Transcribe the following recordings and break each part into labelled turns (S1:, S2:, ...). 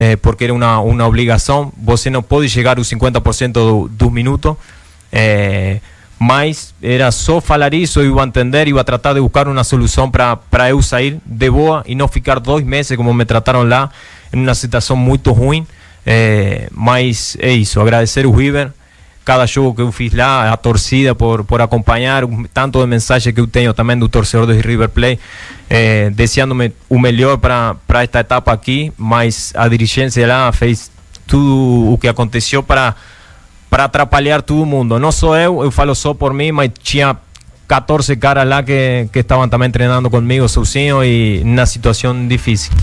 S1: porque era uma obrigação. Você não pode chegar aos 50% do minuto, mas era só falar isso, eu ia entender, ia tratar de buscar uma solução para eu sair de boa e não ficar 2 meses como me trataram lá, em uma situação muito ruim. Mas é isso, agradecer o River, cada jogo que eu fiz lá, a torcida por acompanhar, tanto de mensagem que eu tenho também do torcedor do River Plate, desejando-me o melhor para esta etapa aqui, mas a dirigência lá fez tudo o que aconteceu para atrapalhar todo mundo. Não só eu falo só por mim, mas tinha 14 caras lá que estavam também treinando comigo sozinho e na situação difícil.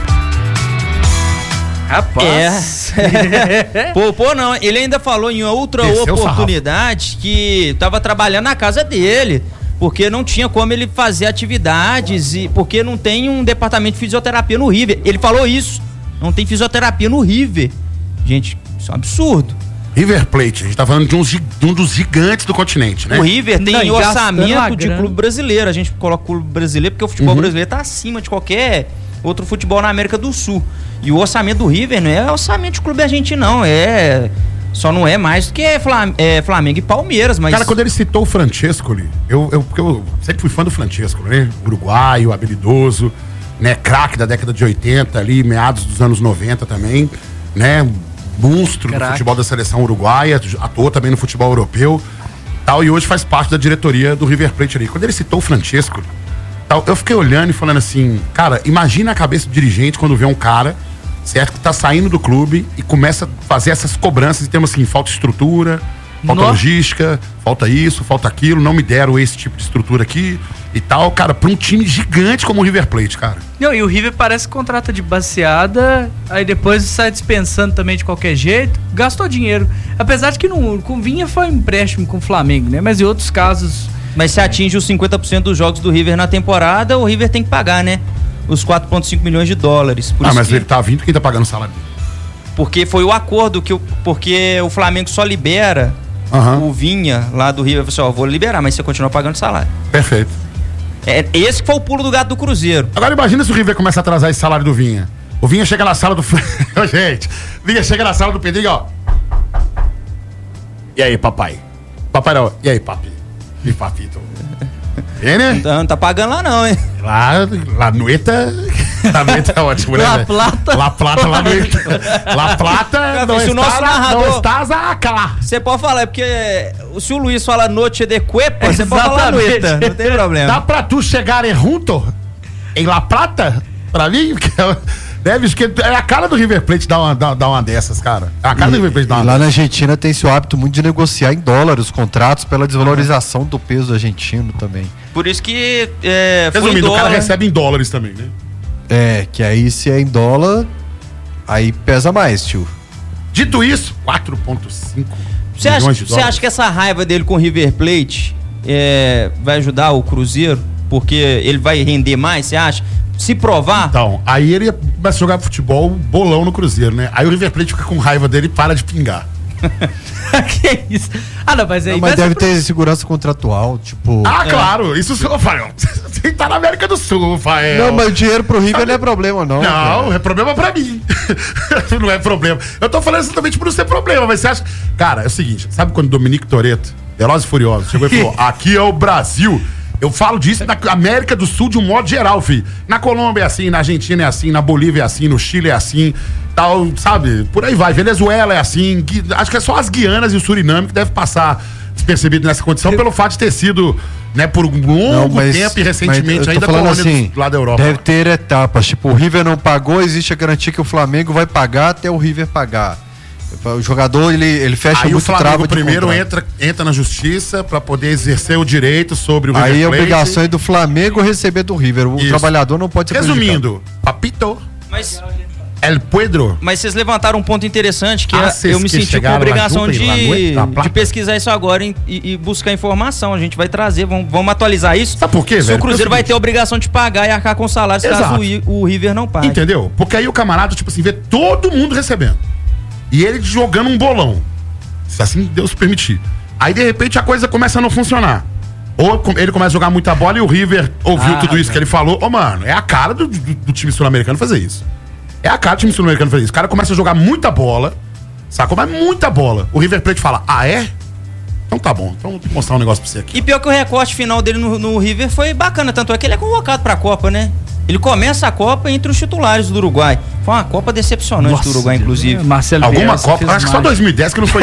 S2: Rapaz. Pô, não. Ele ainda falou em outra oportunidade que estava trabalhando na casa dele, porque não tinha como ele fazer atividades e porque não tem um departamento de fisioterapia no River. Ele falou isso. Não tem fisioterapia no River. Gente, isso é um absurdo.
S3: River Plate, a gente tá falando de um dos gigantes do continente, né?
S2: O River tem orçamento de clube brasileiro. A gente coloca clube brasileiro porque o futebol brasileiro tá acima de qualquer outro futebol na América do Sul. E o orçamento do River não é orçamento de clube argentino, não. Só não é mais do que Flamengo e Palmeiras, mas...
S3: Cara, quando ele citou o Francescoli, porque eu sempre fui fã do Francescoli, né? Uruguaio, habilidoso, né? Craque da década de 80 ali, meados dos anos 90 também, né? Monstro do futebol da seleção uruguaia, atuou também no futebol europeu, tal, e hoje faz parte da diretoria do River Plate ali. Quando ele citou o Francescoli, eu fiquei olhando e falando assim, cara, imagina a cabeça do dirigente quando vê um cara, certo, que tá saindo do clube e começa a fazer essas cobranças em termos assim, falta estrutura, falta logística, falta isso, falta aquilo, não me deram esse tipo de estrutura aqui e tal, cara, pra um time gigante como o River Plate, cara.
S4: Não, e o River parece que contrata de baseada, aí depois sai dispensando também de qualquer jeito, gastou dinheiro, apesar de que com Vinha foi um empréstimo com o Flamengo, né, mas em outros casos...
S2: Mas se atinge os 50% dos jogos do River na temporada, o River tem que pagar, né? Os 4,5 milhões de dólares.
S3: Mas ele tá vindo, quem tá pagando o salário dele?
S2: Porque foi o acordo porque o Flamengo só libera o Vinha lá do River. Falou assim, vou liberar, mas você continua pagando salário.
S3: Perfeito.
S2: Esse que foi o pulo do gato do Cruzeiro.
S3: Agora imagina se o River começa a atrasar esse salário do Vinha. O Vinha chega na sala do... Gente, o Vinha chega na sala do Pedrinho, ó. E aí, papai? Papai não. E aí, papi? E papito? E, né?
S2: Não tá pagando lá não, hein?
S3: La Nueta é ótimo, né? La Plata, La Plata, não estás acá.
S2: Você pode falar, é porque se o Luiz fala noite de cuepa, você pode falar Nueta, não tem problema.
S3: Dá pra tu chegar junto em La Plata? Pra mim? Deve, é a cara do River Plate dar uma dessas, cara. É a cara do River Plate dar uma
S5: lá na Argentina tem esse hábito muito de negociar em dólar os contratos pela desvalorização do peso argentino também.
S2: Por isso que
S3: resumindo, o cara recebe em dólares também, né?
S5: Que aí se é em dólar, aí pesa mais, tio.
S3: Dito isso, 4,5 milhões de dólares.
S2: Você acha que essa raiva dele com o River Plate vai ajudar o Cruzeiro? Porque ele vai render mais, você acha? Se provar...
S3: Então, aí ele começa a jogar futebol bolão no Cruzeiro, né? Aí o River Plate fica com raiva dele e para de pingar.
S4: Que isso? Não, mas aí...
S5: Mas deve ter segurança contratual, tipo...
S3: Claro, isso, Rafael. Você tá na América do Sul, Rafael.
S5: Não, mas o dinheiro pro River não é problema, não.
S3: Não, é problema pra mim. Não é problema. Eu tô falando exatamente por não ser problema, mas você acha... Cara, é o seguinte, sabe quando Dominique Toretto, Velozes e Furiosos, chegou e falou, aqui é o Brasil... Eu falo disso na América do Sul de um modo geral, filho. Na Colômbia é assim, na Argentina é assim, na Bolívia é assim, no Chile é assim, tal, sabe? Por aí vai. Venezuela é assim. Acho que é só as Guianas e o Suriname que devem passar despercebido nessa condição pelo fato de ter sido, né, por um longo tempo e recentemente ainda colônia assim,
S5: do lado da Europa. Deve ter etapas. Tipo, o River não pagou, existe a garantia que o Flamengo vai pagar até o River pagar. O jogador, ele fecha muito trava de contrato.
S3: Aí o Flamengo primeiro entra na justiça para poder exercer o direito sobre o River Plate.
S5: Aí a obrigação é do Flamengo receber do River. O trabalhador não pode ser
S3: Resumindo, papito, El Pedro.
S2: Mas vocês levantaram um ponto interessante que eu me senti com a obrigação de pesquisar isso agora e buscar informação. A gente vai trazer, vamos atualizar isso.
S3: Sabe por quê, velho?
S2: O Cruzeiro vai ter a obrigação de pagar e arcar com salários caso o River não pague.
S3: Entendeu? Porque aí o camarada, tipo assim, vê todo mundo recebendo. E ele jogando um bolão. Se assim Deus permitir. Aí, de repente, a coisa começa a não funcionar. Ou ele começa a jogar muita bola e o River ouviu tudo isso que ele falou. Mano, é a cara do time sul-americano fazer isso. É a cara do time sul-americano fazer isso. O cara começa a jogar muita bola, sacou? Mas muita bola. O River Plate fala, é? Então tá bom, então vou mostrar um negócio pra você aqui.
S2: E pior que o recorte final dele no River foi bacana, tanto é que ele é convocado pra Copa, né? Ele começa a Copa entre os titulares do Uruguai. Foi uma Copa decepcionante do Uruguai, inclusive.
S4: Marcelo
S3: Alguma
S4: Bielsa
S3: Copa,
S4: fez
S3: acho que só
S4: mágica.
S3: 2010 que não foi.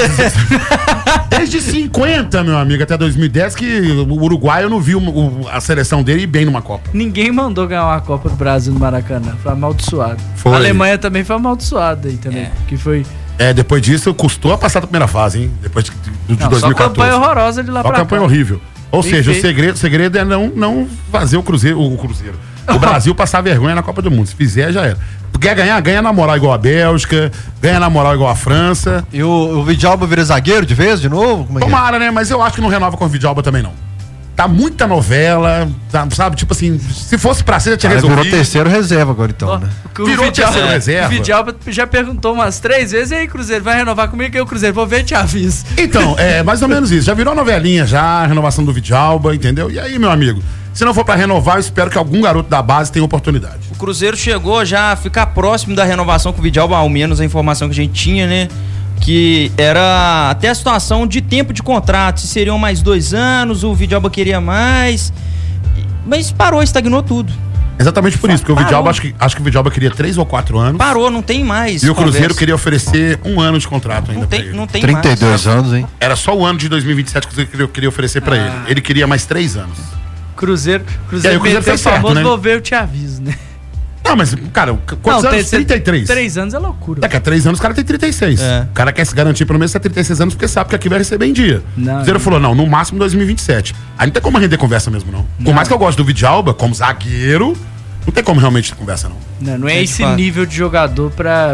S3: Desde 50, meu amigo, até 2010 que o Uruguai eu não vi a seleção dele ir bem numa Copa.
S4: Ninguém mandou ganhar uma Copa do Brasil no Maracanã. Foi amaldiçoado.
S3: Foi.
S4: A Alemanha também foi amaldiçoada aí também. Que foi.
S3: Depois disso custou a passar da primeira fase, hein? Depois de
S4: Não,
S3: 2014.
S4: só campanha horrorosa de lá
S3: Só
S4: pra cá.
S3: campanha horrível. Ou
S4: Bem
S3: seja,
S4: feito.
S3: o segredo é não fazer o Cruzeiro. O Brasil passar vergonha na Copa do Mundo. Se fizer, já era. Quer ganhar, ganha na moral igual a Bélgica, ganha na moral igual a França.
S5: E o Vidalba vira zagueiro de vez, de novo? Como é que é?
S3: Tomara, né? Mas eu acho que não renova com o Vidalba também, não. Tá muita novela, sabe? Tipo assim, se fosse pra ser, já tinha
S5: Cara, virou
S3: resolvido.
S5: terceiro reserva agora então, né?
S3: Virou terceiro reserva.
S4: O Vidalba já perguntou umas 3 vezes, e aí, Cruzeiro, vai renovar comigo? Que eu, Cruzeiro, vou ver e te aviso.
S3: Então, mais ou menos isso. Já virou novelinha já, a renovação do Vidalba, entendeu? E aí, meu amigo, se não for pra renovar, eu espero que algum garoto da base tenha oportunidade.
S2: O Cruzeiro chegou já a ficar próximo da renovação com o Vidalba, ao menos a informação que a gente tinha, né? Que era até a situação de tempo de contrato, se seriam mais 2 anos, o Vidalba queria mais, mas parou, estagnou tudo.
S3: Exatamente por isso, porque o
S2: Parou.
S3: Vidalba, acho que o Vidalba queria 3 ou 4 anos.
S2: Parou, não tem mais.
S3: E o Cruzeiro
S2: conversa.
S3: queria oferecer 1 ano de contrato ainda
S2: Não
S3: pra
S2: tem,
S3: ele.
S2: não tem
S5: 32
S2: mais.
S5: anos, hein?
S3: Era só o ano de 2027 que o Cruzeiro queria oferecer pra ele. Ele queria mais 3 anos.
S4: Cruzeiro
S3: E aí, o Cruzeiro
S4: meteu
S3: fez certo,
S4: famoso,
S3: né?
S4: vou ver, eu te aviso, né?
S3: Não, mas, cara, quantos anos? 33.
S4: 3 anos é loucura.
S3: Daqui a 3 anos o cara tem 36.
S2: É.
S3: O cara quer se garantir pelo menos 36 anos porque sabe que aqui vai receber em dia.
S4: Não,
S3: o Cruzeiro falou, não, no máximo 2027. Aí não tem como render conversa mesmo, não. Por mais que eu goste do Vidalba, como zagueiro, não tem como realmente ter conversa, não.
S4: Não é
S2: de
S4: esse
S2: fato.
S4: nível de jogador pra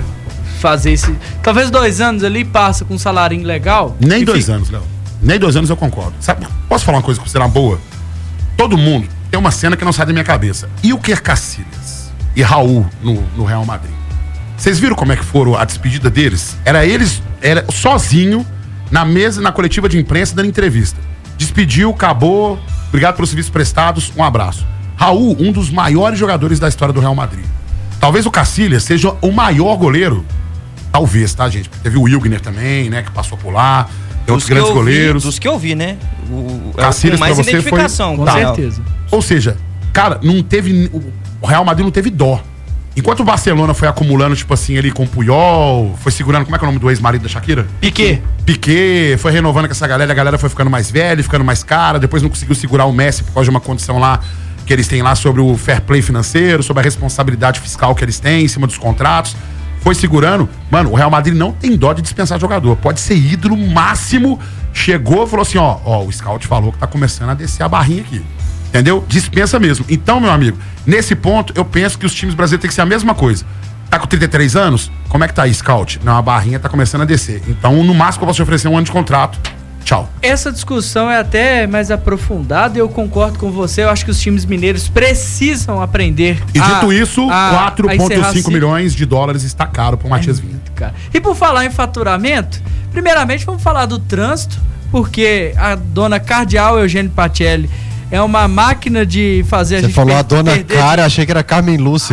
S4: fazer esse... Talvez 2 anos ali passa com um salarinho legal.
S3: Nem
S4: e
S3: 2
S4: fica-
S3: anos, Léo. Nem 2 anos eu concordo. Sabe, posso falar uma coisa que será boa? Todo mundo tem uma cena que não sai da minha cabeça. E o Iker Casillas e Raul no Real Madrid? Vocês viram como é que foram a despedida deles? Era sozinho, na mesa, na coletiva de imprensa, dando entrevista. Despediu, acabou, obrigado pelos serviços prestados, um abraço. Raul, um dos maiores jogadores da história do Real Madrid. Talvez o Casillas seja o maior goleiro. Talvez, tá, gente? Teve o Wilgner também, né, que passou por lá. Tem outros grandes goleiros.
S2: Dos que eu vi, né?
S3: Casillas
S2: com mais
S3: pra você foi-
S2: identificação.
S4: Com
S3: Tá.
S4: certeza.
S3: Ou seja, cara, não teve. O Real Madrid não teve dó. Enquanto o Barcelona foi acumulando, tipo assim, ali com o Puyol, foi segurando, como é que é o nome do ex-marido da Shakira?
S4: Piquet.
S3: Piquet, foi renovando com essa galera, a galera foi ficando mais velha, ficando mais cara, depois não conseguiu segurar o Messi por causa de uma condição lá que eles têm lá sobre o fair play financeiro, sobre a responsabilidade fiscal que eles têm em cima dos contratos. Foi segurando. Mano, o Real Madrid não tem dó de dispensar jogador. Pode ser ídolo máximo. Chegou e falou assim, ó, o scout falou que tá começando a descer a barrinha aqui. Entendeu? Dispensa mesmo. Então, meu amigo, nesse ponto, eu penso que os times brasileiros têm que ser a mesma coisa. Tá com 33 anos? Como é que tá aí, scout? Não, a barrinha tá começando a descer. Então, no máximo, eu posso te oferecer 1 ano de contrato. Tchau.
S4: Essa discussão é até mais aprofundada e eu concordo com você. Eu acho que os times mineiros precisam aprender.
S3: E dito isso,
S4: a encerrar
S3: 4,5
S4: ciclo.
S3: milhões de dólares está caro pro Matias Vinha.
S4: Cara. E por falar em faturamento, primeiramente vamos falar do trânsito, porque a dona Cardeal Eugênio Pacelli é uma máquina de fazer a
S5: Você
S4: gente
S5: falou a dona
S4: perder
S5: Cara, achei que era Carmen Lúcia.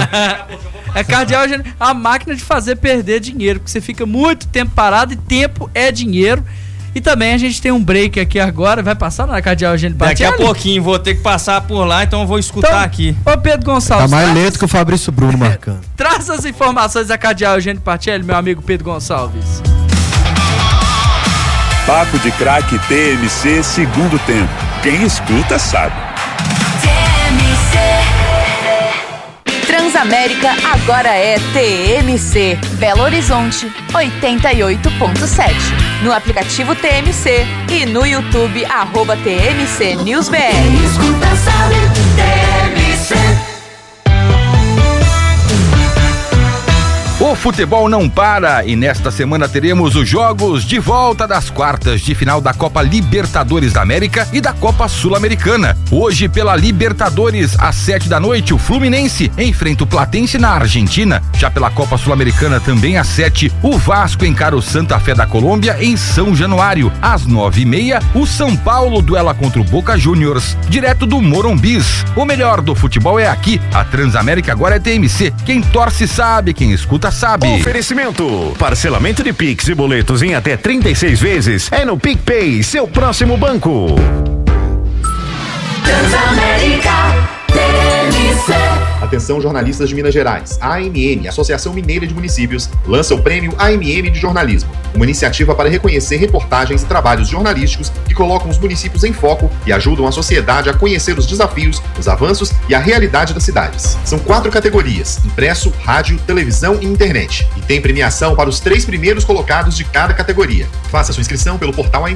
S4: É Cardeal Eugênio, a máquina de fazer perder dinheiro, porque você fica muito tempo parado e tempo é dinheiro. E também a gente tem um break aqui agora, vai passar na Cardeal Eugênio
S2: Daqui
S4: Pacelli?
S2: a pouquinho vou ter que passar por lá, então eu vou escutar
S4: Então,
S2: aqui.
S4: Ô Pedro
S5: Tá
S4: Gonçalves,
S5: mais lento que o Fabrício Bruno marcando.
S4: traz as informações da Cardeal Eugênio Pacelli, meu amigo Pedro Gonçalves.
S6: Papo de Craque TMC segundo tempo. Quem escuta sabe.
S7: Transamérica agora é TMC. Belo Horizonte 88.7. No aplicativo TMC e no YouTube @TMC News BR.
S8: Escuta, sabe, TMC. O futebol não para e nesta semana teremos os jogos de volta das quartas de final da Copa Libertadores da América e da Copa Sul-Americana. Hoje, pela Libertadores, às 7 da noite, o Fluminense enfrenta o Platense na Argentina. Já pela Copa Sul-Americana, também às 7, o Vasco encara o Santa Fé da Colômbia em São Januário. Às 9h30, o São Paulo duela contra o Boca Juniors, direto do Morumbis. O melhor do futebol é aqui. A Transamérica agora é TMC. Quem torce sabe, quem escuta sabe.
S9: Oferecimento: parcelamento de Pix e boletos em até 36 vezes é no PicPay, seu próximo banco.
S10: Transamérica TMC.
S11: Atenção, jornalistas de Minas Gerais. A AMM, Associação Mineira de Municípios, lança o Prêmio AMM de Jornalismo, uma iniciativa para reconhecer reportagens e trabalhos jornalísticos que colocam os municípios em foco e ajudam a sociedade a conhecer os desafios, os avanços e a realidade das cidades. São 4 categorias: impresso, rádio, televisão e internet. E tem premiação para os 3 primeiros colocados de cada categoria. Faça sua inscrição pelo portal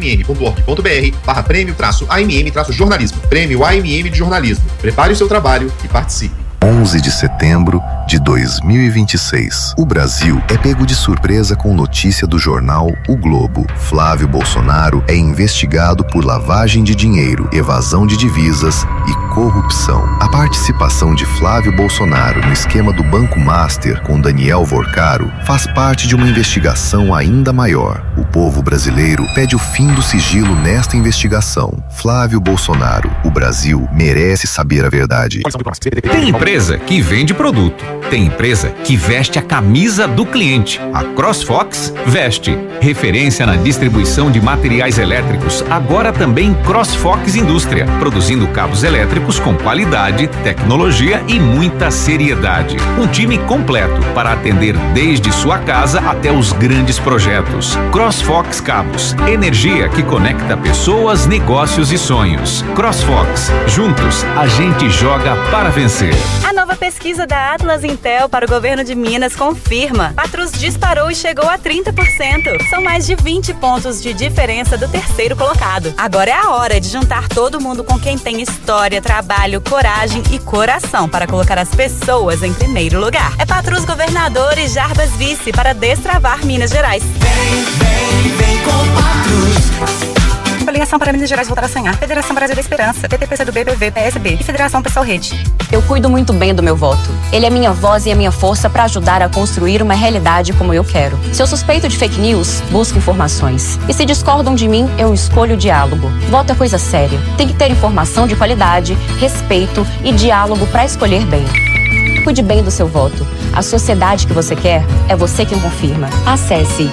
S11: amm.org.br/prêmio-AMM-jornalismo. Prêmio AMM de Jornalismo. Prepare o seu trabalho e participe.
S12: 11 de setembro de 2026. O Brasil é pego de surpresa com notícia do jornal O Globo. Flávio Bolsonaro é investigado por lavagem de dinheiro, evasão de divisas e corrupção. A participação de Flávio Bolsonaro no esquema do Banco Master com Daniel Vorcaro faz parte de uma investigação ainda maior. O povo brasileiro pede o fim do sigilo nesta investigação. Flávio Bolsonaro, o Brasil merece saber a verdade.
S13: Tem empresa que vende produto. Tem empresa que veste a camisa do cliente. A CrossFox veste. Referência na distribuição de materiais elétricos, agora também CrossFox Indústria, produzindo cabos elétricos com qualidade, tecnologia e muita seriedade. Um time completo para atender desde sua casa até os grandes projetos. CrossFox Cabos, energia que conecta pessoas, negócios e sonhos. CrossFox, juntos a gente joga para vencer.
S14: A nova pesquisa da Atlas Intel para o governo de Minas confirma: Patrus disparou e chegou a 30%. São mais de 20 pontos de diferença do terceiro colocado. Agora é a hora de juntar todo mundo com quem tem história, trabalho, coragem e coração para colocar as pessoas em primeiro lugar. É Patrus governador e Jarbas vice para destravar Minas Gerais.
S10: Vem com Patrus.
S14: Coligação para Minas Gerais voltar a sonhar. Federação Brasil da Esperança, PTPCdoB, PV, PSB e Federação Pessoal Rede.
S15: Eu cuido muito bem do meu voto. Ele é minha voz e a minha força para ajudar a construir uma realidade como eu quero. Se eu suspeito de fake news, busco informações. E se discordam de mim, eu escolho o diálogo. Voto é coisa séria. Tem que ter informação de qualidade, respeito e diálogo para escolher bem. Cuide bem do seu voto. A sociedade que você quer é você quem confirma. Acesse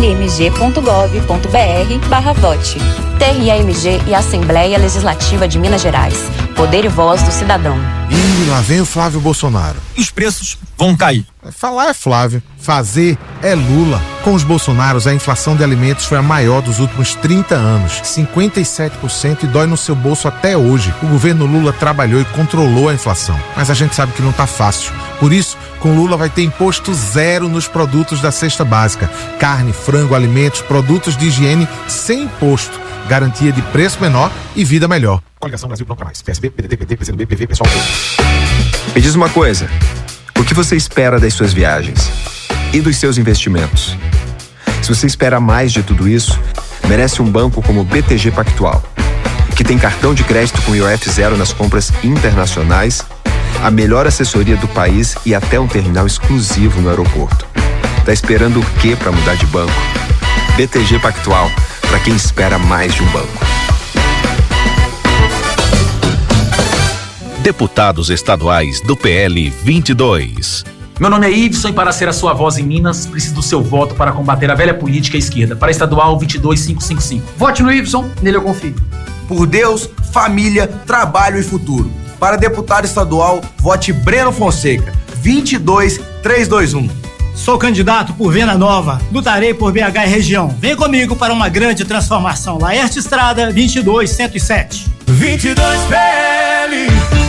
S15: almg.gov.br/vote. TRAMG e Assembleia Legislativa de Minas Gerais. Poder e voz do cidadão.
S16: Ih, lá vem o Flávio Bolsonaro.
S17: Os preços vão cair.
S16: Falar é Flávio, fazer é Lula. Com os Bolsonaros, a inflação de alimentos foi a maior dos últimos 30 anos. 57% e dói no seu bolso até hoje. O governo Lula trabalhou e controlou a inflação. Mas a gente sabe que não tá fácil. Por isso, com Lula vai ter imposto zero nos produtos da cesta básica. Carne, frango, alimentos, produtos de higiene sem imposto. Garantia de preço menor e vida melhor. Coligação Brasil Pronto Mais. PSB, PDT, PT, PCdoB, PV, Pessoal.
S18: Me diz uma coisa. O que você espera das suas viagens? E dos seus investimentos? Se você espera mais de tudo isso, merece um banco como o BTG Pactual, que tem cartão de crédito com IOF zero nas compras internacionais, a melhor assessoria do país e até um terminal exclusivo no aeroporto. Tá esperando o quê para mudar de banco? BTG Pactual, para quem espera mais de um banco.
S19: Deputados estaduais do PL 22.
S20: Meu nome é Iveson e para ser a sua voz em Minas, preciso do seu voto para combater a velha política esquerda. Para estadual 22555.
S21: Vote no Iveson, nele eu confio.
S22: Por Deus, família, trabalho e futuro. Para deputado estadual, vote Breno Fonseca, 22321.
S23: Sou candidato por Venda Nova, lutarei por BH e região. Vem comigo para uma grande transformação. Laerte Estrada, 22107.
S6: 22 PL.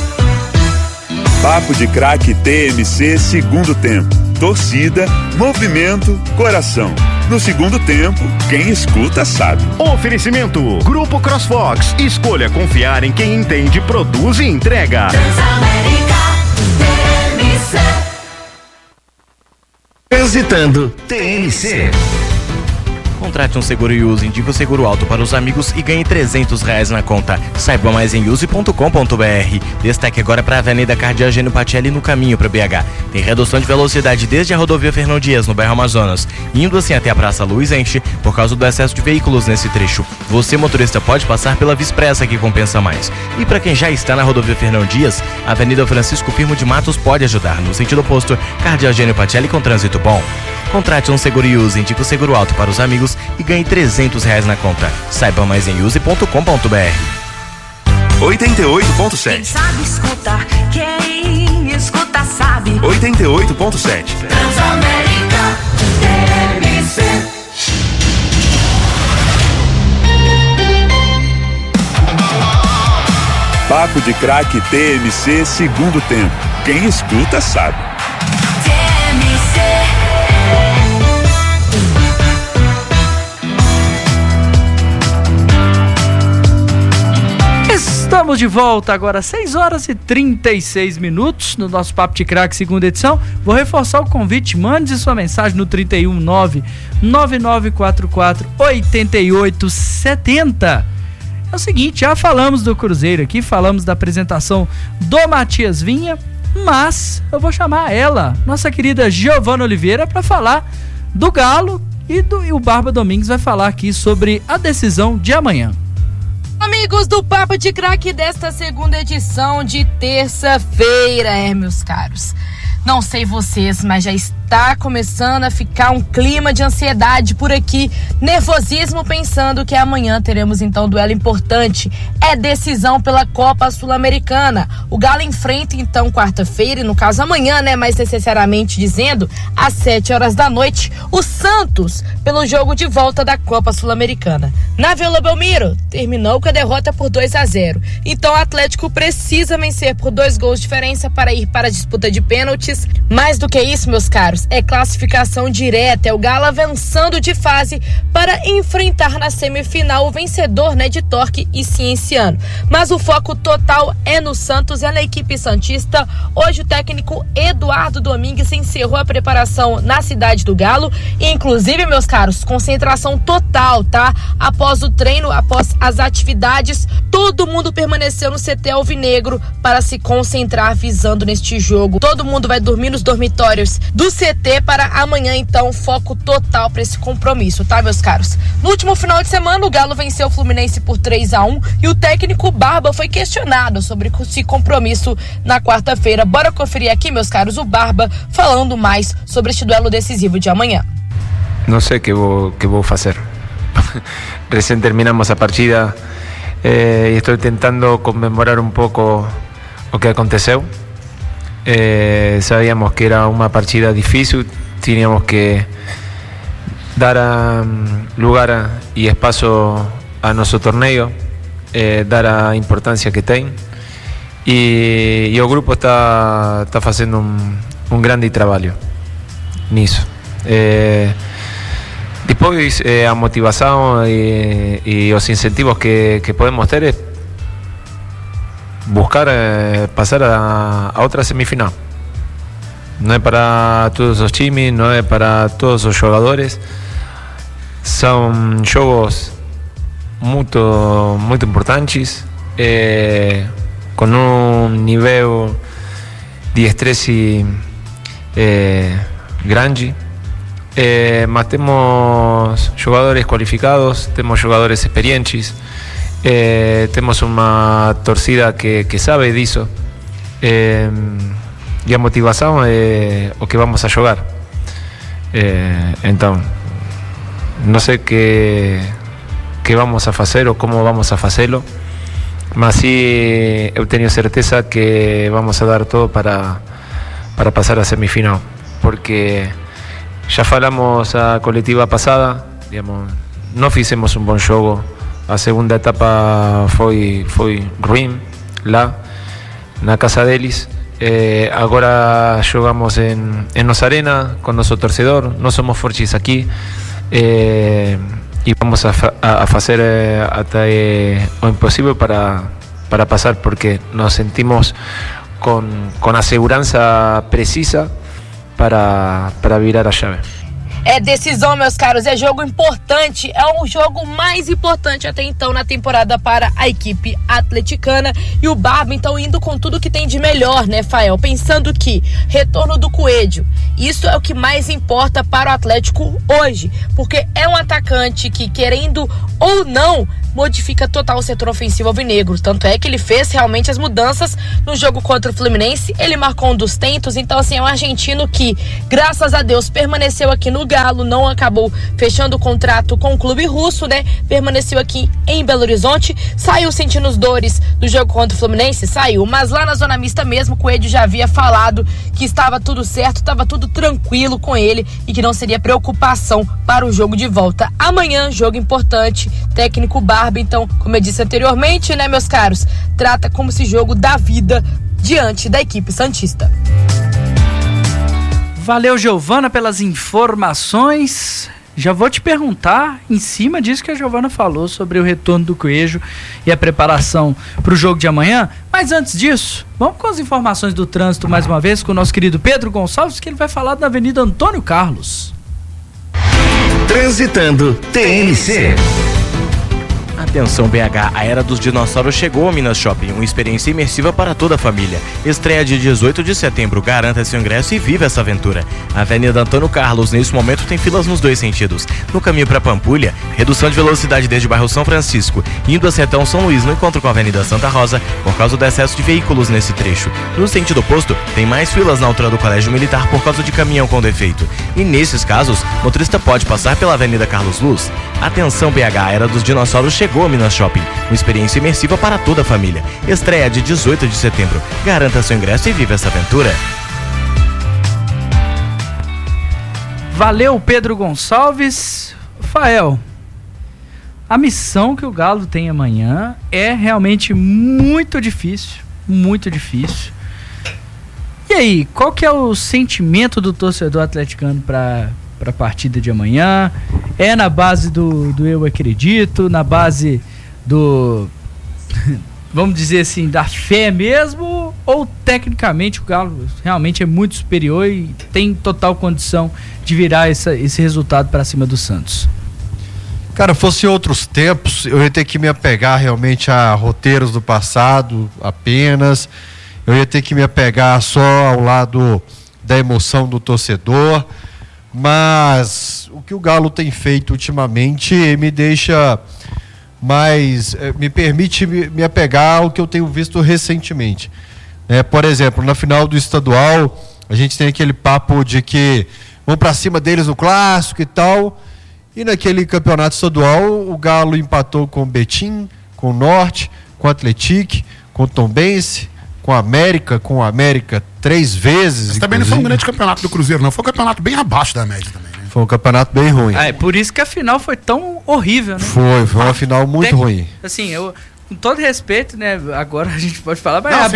S6: Papo de Craque TMC segundo tempo. Torcida, movimento, coração. No segundo tempo, quem escuta sabe.
S9: Oferecimento: Grupo CrossFox. Escolha confiar em quem entende, produz e entrega.
S10: Transamérica TMC.
S9: Transitando TMC.
S1: Contrate um seguro e use, indica o seguro alto para os amigos e ganhe R$300 na conta. Saiba mais em use.com.br. Destaque agora para a Avenida Cardeal Gênio Pacelli no caminho para BH. Tem redução de velocidade desde a rodovia Fernão Dias, no bairro Amazonas. Indo assim até a Praça Luiz Enche, por causa do excesso de veículos nesse trecho. Você, motorista, pode passar pela Via Expressa, que compensa mais. E para quem já está na rodovia Fernão Dias, a Avenida Francisco Firmo de Matos pode ajudar. No sentido oposto, Cardeal Gênio Pacelli com trânsito bom. Contrate um seguro e use, indica o seguro alto para os amigos e ganhe R$300 na conta. Saiba mais em use.com.br.
S6: 88.7.
S10: Quem sabe escutar, quem escuta sabe.
S6: 88.7.
S10: Transamérica TMC.
S6: Papo de Craque TMC segundo tempo. Quem escuta sabe.
S4: Estamos de volta agora, 6h36 no nosso Papo de Craque, segunda edição. Vou reforçar o convite, mande sua mensagem no 319-9944-8870. É o seguinte, já falamos do Cruzeiro aqui, falamos da apresentação do Matias Vinha, mas eu vou chamar ela, nossa querida Giovana Oliveira, para falar do Galo e o Barba Domingues vai falar aqui sobre a decisão de amanhã.
S2: Amigos do Papo de Craque desta segunda edição de terça-feira, meus caros. Não sei vocês, mas já está começando a ficar um clima de ansiedade por aqui, nervosismo pensando que amanhã teremos então um duelo importante. É decisão pela Copa Sul-Americana. O Galo enfrenta então quarta-feira, e no caso amanhã, né, mais necessariamente dizendo, às 7h da noite, o Santos, pelo jogo de volta da Copa Sul-Americana. Na Vila Belmiro, terminou com a derrota por 2-0. Então o Atlético precisa vencer por 2 gols de diferença para ir para a disputa de pênaltis. Mais do que isso, meus caros, é classificação direta, é o Galo avançando de fase para enfrentar na semifinal o vencedor, né, de Torque e Cienciano. Mas o foco total é no Santos, é na equipe santista. Hoje o técnico Eduardo Domingues encerrou a preparação na cidade do Galo e, inclusive, meus caros, concentração total, tá? Após o treino, após as atividades, todo mundo permaneceu no CT Alvinegro para se concentrar visando neste jogo. Todo mundo vai dormir nos dormitórios do CT para amanhã, então, foco total para esse compromisso, tá, meus caros? No último final de semana, o Galo venceu o Fluminense por 3-1 e o técnico Barba foi questionado sobre esse compromisso na quarta-feira. Bora conferir aqui, meus caros, o Barba falando mais sobre este duelo decisivo de amanhã.
S3: Não sei o que vou fazer. Recém terminamos a partida e estou tentando comemorar um pouco o que aconteceu. Sabíamos que era una partida difícil, teníamos que dar lugar y espacio a nuestro torneo, dar a importancia que tem, y el grupo está haciendo un grande trabajo nisso. Después a motivación y los incentivos que podemos tener es buscar pasar a otra semifinal. No es para todos los times, no es para todos los jugadores. Son juegos muy importantes, con un nivel de estrés grande. Mas tenemos jugadores cualificados, tenemos jugadores experientes. Temos uma torcida que sabe disso, e a motivação é o que vamos a jogar. Então, não sei que vamos a fazer ou como vamos a fazê-lo, mas sim, eu tenho certeza que vamos a dar todo para passar a semifinal, porque já falamos a coletiva passada, digamos, não fizemos um bom jogo. A segunda etapa foi ruim lá na casa deles. Agora jogamos em nossa arena com nosso torcedor. Nós somos fortes aqui e vamos a fazer até o impossível para passar, porque nos sentimos com a segurança precisa para virar a chave.
S2: É decisão, meus caros, é jogo importante, é o jogo mais importante até então na temporada para a equipe atleticana, e o Barba então indo com tudo que tem de melhor, né, Fael? Pensando que retorno do Coelho, isso é o que mais importa para o Atlético hoje, porque é um atacante que, querendo ou não, modifica total o setor ofensivo alvinegro, tanto é que ele fez realmente as mudanças no jogo contra o Fluminense, ele marcou um dos tentos, então assim, é um argentino que, graças a Deus, permaneceu aqui no Galo, não acabou fechando o contrato com o clube russo, né, permaneceu aqui em Belo Horizonte, saiu sentindo os dores do jogo contra o Fluminense, saiu, mas lá na zona mista mesmo, o Coelho já havia falado que estava tudo certo, estava tudo tranquilo com ele e que não seria preocupação para o jogo de volta. Amanhã, jogo importante, técnico Barba, então, como eu disse anteriormente, né, meus caros, trata como esse jogo da vida diante da equipe santista.
S4: Valeu, Giovana, pelas informações. Já vou te perguntar, em cima disso que a Giovana falou, sobre o retorno do Coelho e a preparação para o jogo de amanhã. Mas antes disso, vamos com as informações do trânsito mais uma vez com o nosso querido Pedro Gonçalves, que ele vai falar da Avenida Antônio Carlos.
S9: Transitando TNC.
S1: Atenção BH, a Era dos Dinossauros chegou ao Minas Shopping, uma experiência imersiva para toda a família. Estreia de 18 de setembro, garanta seu ingresso e viva essa aventura. A Avenida Antônio Carlos, nesse momento, tem filas nos dois sentidos. No caminho para Pampulha, redução de velocidade desde o bairro São Francisco. Indo a Sertão São Luís, no encontro com a Avenida Santa Rosa, por causa do excesso de veículos nesse trecho. No sentido oposto, tem mais filas na altura do Colégio Militar por causa de caminhão com defeito. E nesses casos, o motorista pode passar pela Avenida Carlos Luz. Atenção BH, a Era dos Dinossauros chegou ao Minas Shopping, uma experiência imersiva para toda a família. Estreia de 18 de setembro. Garanta seu ingresso e viva essa aventura.
S4: Valeu, Pedro Gonçalves. Fael, a missão que o Galo tem amanhã é realmente muito difícil, muito difícil. E aí, qual que é o sentimento do torcedor atleticano para a partida de amanhã? É na base do eu acredito, na base do, vamos dizer assim, da fé mesmo, ou tecnicamente o Galo realmente é muito superior e tem total condição de virar esse resultado para cima do Santos?
S5: Cara, fosse outros tempos, eu ia ter que me apegar realmente a roteiros do passado apenas, eu ia ter que me apegar só ao lado da emoção do torcedor, mas o que o Galo tem feito ultimamente me deixa mais, me permite me apegar ao que eu tenho visto recentemente. Por exemplo, na final do estadual, a gente tem aquele papo de que vão para cima deles no clássico e tal, e naquele campeonato estadual o Galo empatou com o Betim, com o Norte, com o Atlético, com o Tombense, com a América 3 vezes.
S7: Mas também não foi um grande campeonato do Cruzeiro, não. Foi um campeonato bem abaixo da média também, né?
S5: Foi um campeonato bem ruim.
S4: É por isso que a final foi tão horrível, né?
S5: Foi uma final muito ruim.
S4: Assim, eu, com todo respeito, né? Agora a gente pode falar, mas
S7: não,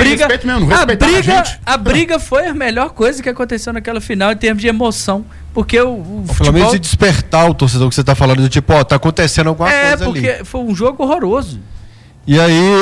S7: a
S4: briga foi a melhor coisa que aconteceu naquela final em termos de emoção. Porque o
S5: pelo menos de despertar o torcedor que você tá falando, do tipo, tá acontecendo alguma coisa ali.
S4: É, porque foi um jogo horroroso.
S5: E aí,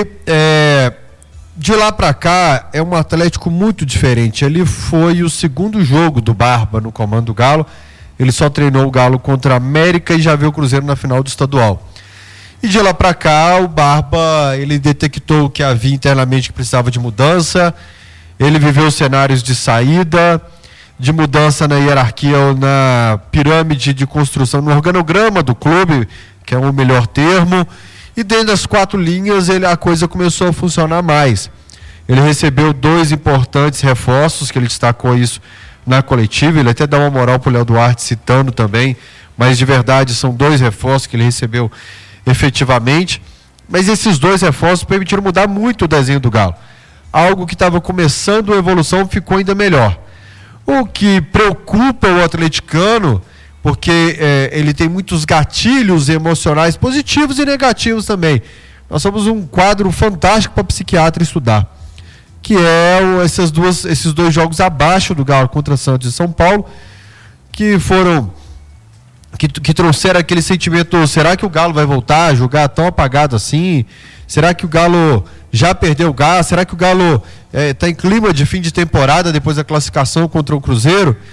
S5: de lá pra cá, é um Atlético muito diferente. Ele foi o segundo jogo do Barba no comando do Galo. Ele só treinou o Galo contra a América e já viu o Cruzeiro na final do estadual. E de lá pra cá, o Barba, ele detectou que havia internamente que precisava de mudança. Ele viveu cenários de saída, de mudança na hierarquia ou na pirâmide de construção, no organograma do clube, que é o melhor termo. E dentro das 4 linhas a coisa começou a funcionar mais. Ele recebeu 2 importantes reforços, que ele destacou isso na coletiva, ele até dá uma moral para o Léo Duarte citando também, mas de verdade são 2 reforços que ele recebeu efetivamente. Mas esses 2 reforços permitiram mudar muito o desenho do Galo. Algo que estava começando a evolução ficou ainda melhor. O que preocupa o atleticano, porque ele tem muitos gatilhos emocionais positivos e negativos também. Nós somos um quadro fantástico para psiquiatra estudar, que é esses 2 jogos abaixo do Galo contra Santos e São Paulo, que foram que trouxeram aquele sentimento: será que o Galo vai voltar a jogar tão apagado assim? Será que o Galo já perdeu o gás? Será que o Galo está em clima de fim de temporada depois da classificação contra o Cruzeiro?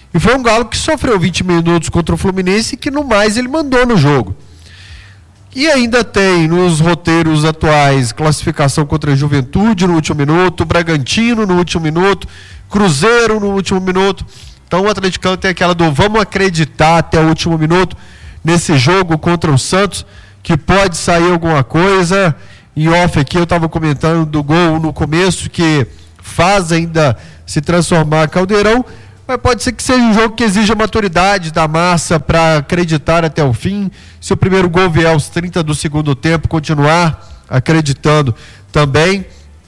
S5: E foi um Galo que sofreu 20 minutos contra o Fluminense e que no mais ele mandou no jogo. E ainda tem nos roteiros atuais classificação contra a Juventude no último minuto, Bragantino no último minuto, Cruzeiro no último minuto. Então o atleticano tem aquela do vamos acreditar até o último minuto nesse jogo contra o Santos, que pode sair alguma coisa. Em off aqui eu estava comentando do gol no começo, que faz ainda se transformar Caldeirão, mas pode ser que seja um jogo que exija maturidade da massa para acreditar até o fim. Se o primeiro gol vier aos 30 do segundo tempo, continuar acreditando também.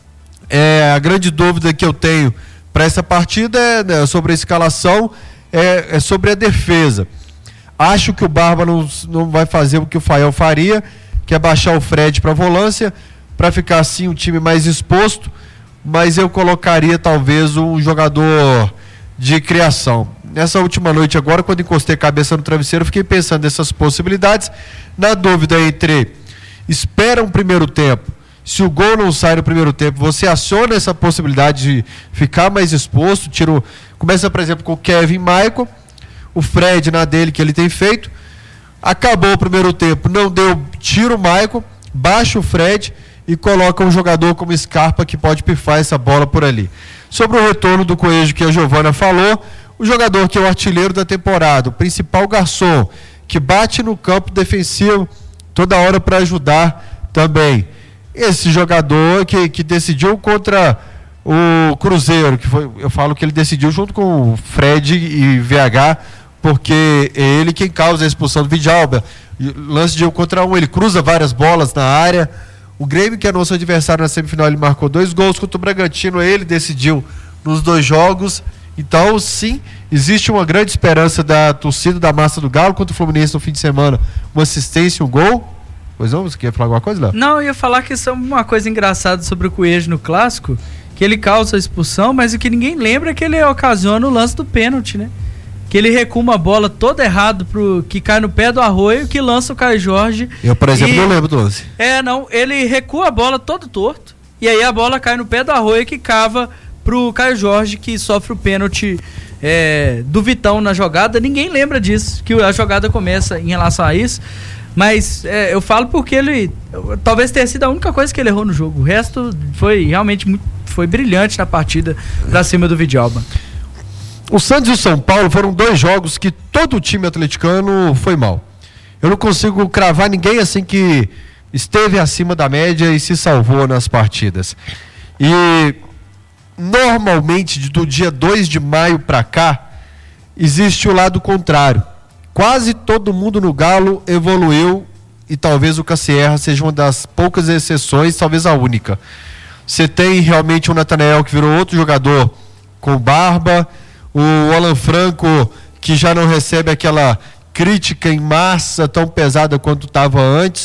S5: A grande dúvida que eu tenho para essa partida é sobre a escalação, é sobre a defesa. Acho que o Barba não vai fazer o que o Fael faria, que é baixar o Fred para a volância, para ficar assim um time mais exposto, mas eu colocaria talvez um jogador de criação. Nessa última noite agora, quando encostei a cabeça no travesseiro, fiquei pensando nessas possibilidades, na dúvida entre espera um primeiro tempo, se o gol não sai no primeiro tempo, você aciona essa possibilidade de ficar mais exposto, começa por exemplo com o Kevin Michael, o Fred na dele que ele tem feito, acabou o primeiro tempo, não deu, tira o Michael, baixa o Fred e coloca um jogador como Scarpa que pode pifar essa bola por ali. Sobre o retorno do Coelho que a Giovana falou, o jogador que é o artilheiro da temporada, o principal garçom, que bate no campo defensivo toda hora para ajudar também. Esse jogador que decidiu contra o Cruzeiro, eu falo que ele decidiu junto com o Fred e VH, porque é ele quem causa a expulsão do Vidalba. Lance de 1 contra 1, ele cruza várias bolas na área. O Grêmio, que é nosso adversário na semifinal, ele marcou 2 gols. Contra o Bragantino, ele decidiu nos 2 jogos. Então, sim, existe uma grande esperança da torcida da massa do Galo contra o Fluminense no fim de semana. Uma assistência, um gol. Pois não, você quer falar alguma coisa, Léo?
S4: Não, eu ia falar que isso é uma coisa engraçada sobre o Coelho no Clássico, que ele causa a expulsão, mas o que ninguém lembra é que ele ocasiona o lance do pênalti, né? Que ele recua uma bola toda errado que cai no pé do Arroio, que lança o Caio Jorge.
S5: Eu, por exemplo, não lembro do lance.
S4: Ele recua a bola todo torto, e aí a bola cai no pé do Arroio, que cava pro Caio Jorge, que sofre o pênalti do Vitão na jogada. Ninguém lembra disso, que a jogada começa em relação a isso, mas eu falo porque ele talvez tenha sido a única coisa que ele errou no jogo. O resto foi realmente foi brilhante na partida pra cima do Vidalba.
S5: O Santos e o São Paulo foram 2 jogos que todo o time atleticano foi mal. Eu não consigo cravar ninguém assim que esteve acima da média e se salvou nas partidas. E normalmente do dia 2 de maio para cá existe o lado contrário. Quase todo mundo no Galo evoluiu e talvez o Cassierra seja uma das poucas exceções, talvez a única. Você tem realmente o Natanael que virou outro jogador com barba, o Alan Franco que já não recebe aquela crítica em massa tão pesada quanto estava antes,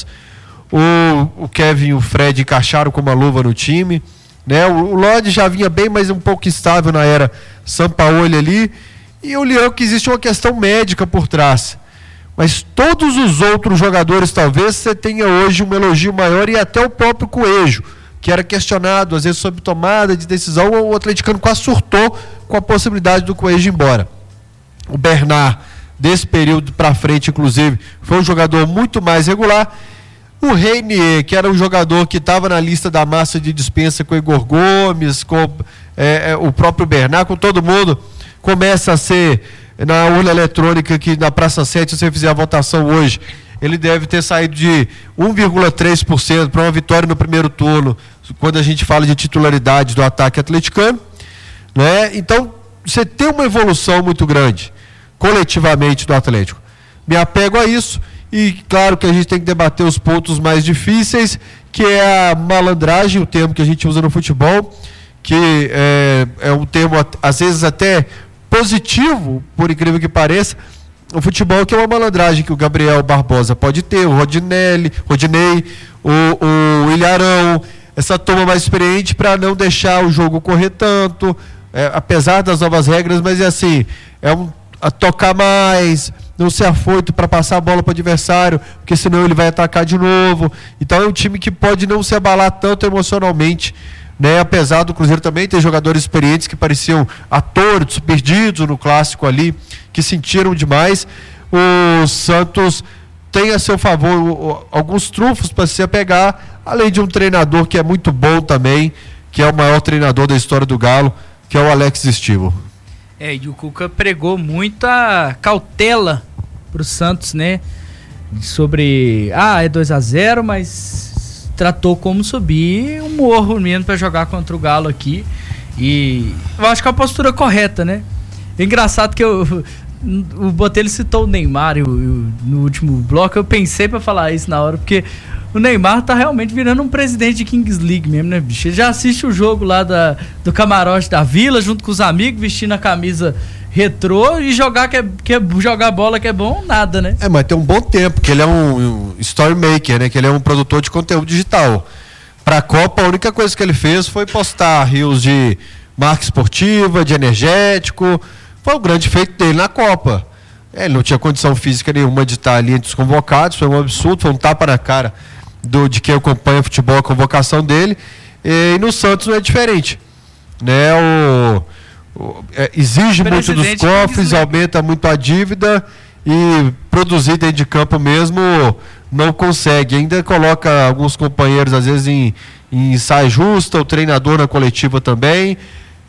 S5: o Kevin e o Fred encaixaram com uma luva no time, né? O Lodi já vinha bem, mas um pouco instável na era Sampaoli ali, e o Leão que existe uma questão médica por trás, mas todos os outros jogadores talvez você tenha hoje um elogio maior, e até o próprio Coelho, que era questionado às vezes sobre tomada de decisão, o atleticano quase surtou com a possibilidade do Coelho ir embora. O Bernard, desse período para frente, inclusive, foi um jogador muito mais regular. O Reinier, que era um jogador que estava na lista da massa de dispensa com o Igor Gomes, com o próprio Bernard, com todo mundo, começa a ser na urna eletrônica, que na Praça 7, se você fizer a votação hoje, ele deve ter saído de 1,3% para uma vitória no primeiro turno, quando a gente fala de titularidade do ataque atleticano, né? Então, você tem uma evolução muito grande, coletivamente, do Atlético. Me apego a isso, e claro que a gente tem que debater os pontos mais difíceis, que é a malandragem, o termo que a gente usa no futebol, que é um termo, às vezes, até positivo, por incrível que pareça. O futebol que é uma malandragem que o Gabriel Barbosa pode ter, o Rodinei, o Ilharão, essa turma mais experiente para não deixar o jogo correr tanto, apesar das novas regras, mas assim, a tocar mais, não ser afoito para passar a bola para o adversário, porque senão ele vai atacar de novo. Então é um time que pode não se abalar tanto emocionalmente né? Apesar do Cruzeiro também ter jogadores experientes que pareciam atores, perdidos no clássico ali, que sentiram demais, o Santos tem a seu favor alguns trunfos para se apegar, além de um treinador que é muito bom também, que é o maior treinador da história do Galo, que é o Alex Stivel.
S4: E o Cuca pregou muita cautela pro Santos, né? Sobre, é 2-0, mas tratou como subir um morro mesmo para jogar contra o Galo aqui. E eu acho que é a postura correta, né? É engraçado que o Botelho citou o Neymar no último bloco. Eu pensei para falar isso na hora, porque o Neymar tá realmente virando um presidente de Kings League mesmo, né, bicho? Ele já assiste o jogo lá do camarote da Vila, junto com os amigos, vestindo a camisa retrô, e jogar jogar bola que é bom, nada, né?
S5: Mas tem um bom tempo, que ele é um story maker, né? Que ele é um produtor de conteúdo digital. Pra Copa, a única coisa que ele fez foi postar rios de marca esportiva, de energético. Foi o grande feito dele na Copa. Ele não tinha condição física nenhuma de estar ali entre os convocados, foi um absurdo, foi um tapa na cara de quem acompanha futebol, a convocação dele. E no Santos não é diferente, né? Exige muito dos cofres, aumenta muito a dívida, e produzir dentro de campo mesmo não consegue. Ainda coloca alguns companheiros às vezes em saia justa, o treinador na coletiva também.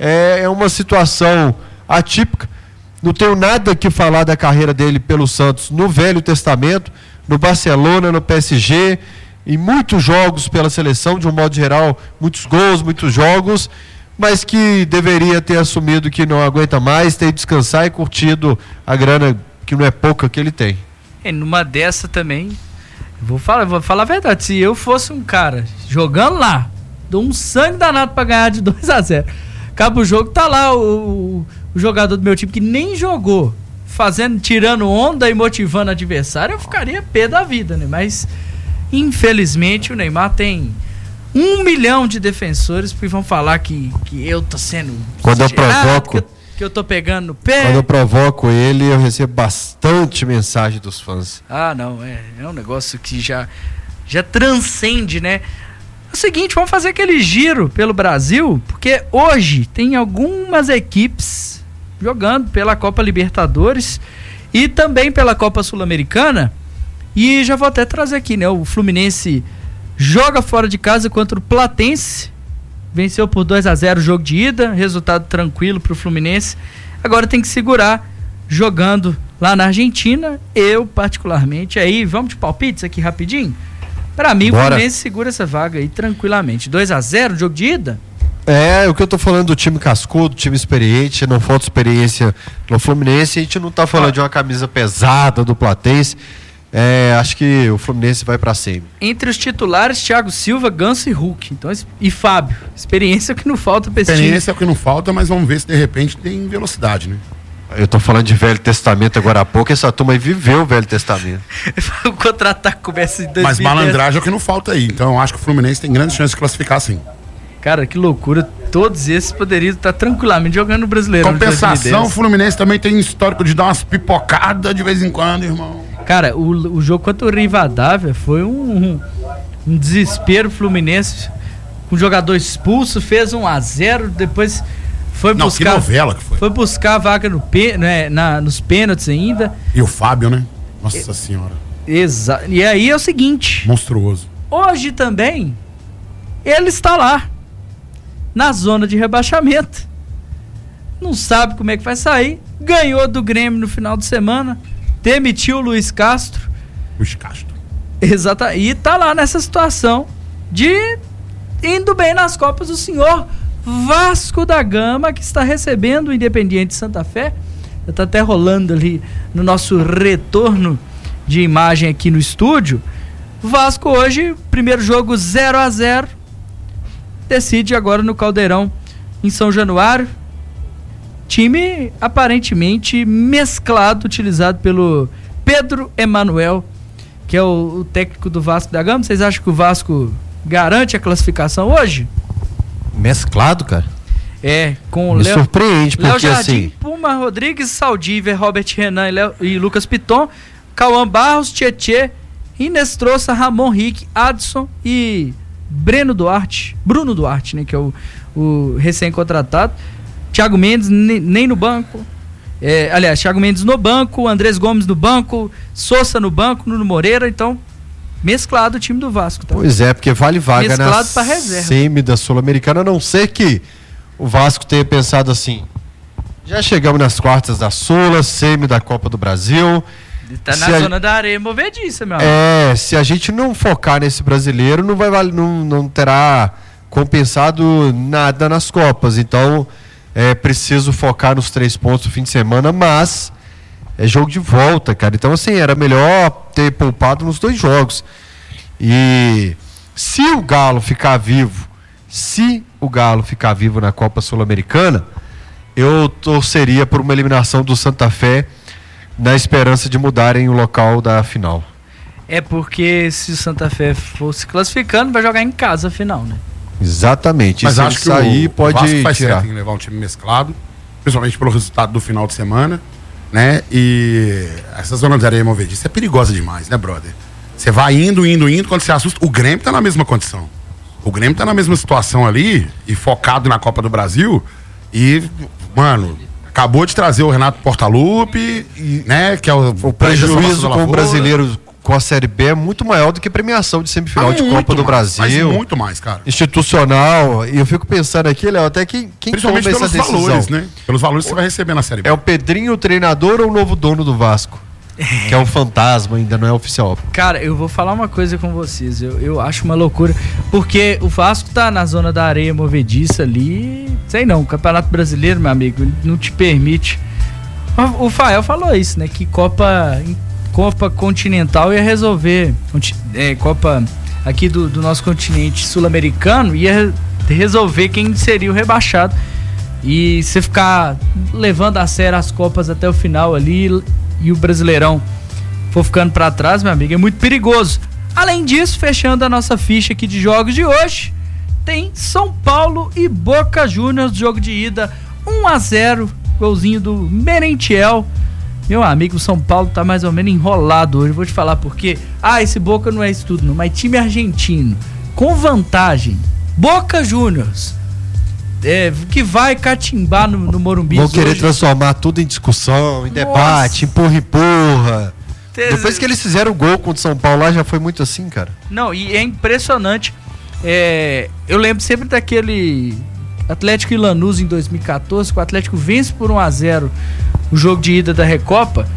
S5: É uma situação atípica. Não tenho nada que falar da carreira dele pelo Santos no Velho Testamento, no Barcelona, no PSG, em muitos jogos pela seleção, de um modo geral, muitos gols, muitos jogos, mas que deveria ter assumido que não aguenta mais, ter descansar e curtido a grana, que não é pouca, que ele tem.
S4: Numa dessa também, vou falar a verdade, se eu fosse um cara jogando lá, dou um sangue danado pra ganhar de 2-0, acaba o jogo, tá lá o jogador do meu time que nem jogou, tirando onda e motivando o adversário, eu ficaria pé da vida, né? Mas infelizmente o Neymar tem 1 milhão de defensores, porque vão falar que eu tô sendo
S5: quando eu provoco,
S4: que eu tô pegando no pé.
S5: Quando eu provoco ele, eu recebo bastante mensagem dos fãs.
S4: Não, é um negócio que já transcende, né? É o seguinte, vamos fazer aquele giro pelo Brasil, porque hoje tem algumas equipes jogando pela Copa Libertadores e também pela Copa Sul-Americana, e já vou até trazer aqui, né? O Fluminense joga fora de casa contra o Platense, venceu por 2-0 o jogo de ida, resultado tranquilo pro Fluminense. Agora tem que segurar jogando lá na Argentina. Eu particularmente, aí vamos de palpites aqui rapidinho. Pra mim,
S5: bora.
S4: O Fluminense segura essa vaga aí tranquilamente. 2-0 jogo de ida?
S5: O que eu tô falando do time cascudo, time experiente, não falta experiência no Fluminense. A gente não tá falando de uma camisa pesada do Platense. Acho que o Fluminense vai pra cima.
S4: Entre os titulares, Thiago Silva, Ganso e Hulk. Então, e Fábio. Experiência é o que não falta pra esse time.
S7: Experiência é o que não falta, mas vamos ver se de repente tem velocidade, né?
S5: Eu tô falando de Velho Testamento agora há pouco, essa turma aí viveu o Velho Testamento.
S4: O contra-ataque começa em 2010.
S7: Mas malandragem é o que não falta aí. Então eu acho que o Fluminense tem grandes chances de classificar sim.
S4: Cara, que loucura. Todos esses poderiam estar tranquilamente jogando no Brasileiro.
S7: Compensação, o Fluminense também tem histórico de dar umas pipocadas de vez em quando, irmão.
S4: Cara, o jogo contra o Rivadavia foi um desespero. Fluminense, com o jogador expulso, fez 1-0, depois foi buscar...
S7: que novela que foi.
S4: Foi buscar a vaga nos pênaltis ainda.
S7: E o Fábio, né? Nossa Senhora.
S4: Exato. E aí é o seguinte...
S7: Monstruoso.
S4: Hoje também, ele está lá, na zona de rebaixamento. Não sabe como é que vai sair. Ganhou do Grêmio no final de semana. Demitiu o Luiz Castro. Exato. E tá lá nessa situação de indo bem nas Copas, o senhor Vasco da Gama, que está recebendo o Independiente Santa Fé. Já tá até rolando ali no nosso retorno de imagem aqui no estúdio. Vasco hoje, primeiro jogo 0-0. Decide agora no Caldeirão, em São Januário. Time aparentemente mesclado, utilizado pelo Pedro Emanuel, que é o técnico do Vasco da Gama. Vocês acham que o Vasco garante a classificação hoje?
S5: Mesclado, cara?
S4: Com
S5: me surpreende, porque
S4: Léo Jardim,
S5: assim...
S4: Puma, Rodrigues, Saldíver, Robert Renan e Lucas Piton, Cauã Barros, Tietê, Inês Troça, Ramon Rick, Adson e Bruno Duarte, né, que é o recém-contratado. Thiago Mendes nem no banco. Aliás, Thiago Mendes no banco, Andrés Gomes no banco, Sousa no banco, Nuno Moreira, então mesclado o time do Vasco. Tá?
S5: Pois é, porque vale vaga na semi da Sul-Americana, a não ser que o Vasco tenha pensado assim, já chegamos nas quartas da Sula, semi da Copa do Brasil.
S4: Tá na zona da areia movediça, meu amigo.
S5: Se a gente não focar nesse brasileiro, não terá compensado nada nas Copas. Então, é preciso focar nos 3 pontos do fim de semana, mas é jogo de volta, cara. Então, assim, era melhor ter poupado nos 2 jogos. E se o Galo ficar vivo na Copa Sul-Americana, eu torceria por uma eliminação do Santa Fé, na esperança de mudarem o local da final.
S4: É porque se o Santa Fé fosse classificando, vai jogar em casa a final, né?
S5: Exatamente.
S7: Mas acho que
S5: sair, pode
S7: Vasco faz
S5: tirar.
S7: certo em levar um time mesclado, principalmente pelo resultado do final de semana, né? E essa zona de areia movediça é perigosa demais, né, brother? Você vai indo, quando você assusta, o Grêmio tá na mesma condição. O Grêmio tá na mesma situação ali, e focado na Copa do Brasil, e, mano, acabou de trazer o Renato Portaluppi, né? Que é o
S5: prejuízo com o brasileiro com a Série B é muito maior do que premiação de semifinal de Copa do Brasil.
S7: Mas muito mais, cara.
S5: Institucional. E eu fico pensando aqui, Léo, até quem toma essa decisão.
S7: Valores, né? Pelos valores que você vai receber na Série B.
S5: É o Pedrinho, o treinador, ou o novo dono do Vasco? Que é um fantasma, ainda não é oficial.
S4: Cara, eu vou falar uma coisa com vocês. Eu acho uma loucura. Porque o Vasco tá na zona da areia movediça ali. Sei não, o Campeonato Brasileiro, meu amigo, não te permite. O Fael falou isso, né? Que Copa Continental ia resolver. Copa aqui do nosso continente sul-americano ia resolver quem seria o rebaixado. E você ficar levando a sério as Copas até o final ali e o Brasileirão for ficando pra trás, meu amigo, é muito perigoso. Além disso, fechando a nossa ficha aqui de jogos de hoje, tem São Paulo e Boca Juniors, jogo de ida 1-0, golzinho do Merentiel. Meu amigo, o São Paulo tá mais ou menos enrolado hoje, vou te falar por quê. Esse Boca não é isso tudo não, mas time argentino, com vantagem, Boca Juniors, que vai catimbar no Morumbi.
S5: Vão querer transformar tudo em discussão, em debate, empurra. Depois que eles fizeram o gol contra o São Paulo lá, já foi muito assim, cara.
S4: Não, e é impressionante. Eu lembro sempre daquele Atlético e Lanús em 2014, que o Atlético vence por 1-0 o jogo de ida da Recopa.